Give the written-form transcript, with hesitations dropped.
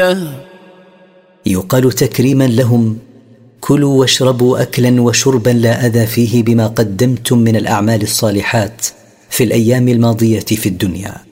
يقال تكريما لهم: كلوا واشربوا أكلا وشربا لا أذى فيه بما قدمتم من الأعمال الصالحات في الأيام الماضية في الدنيا.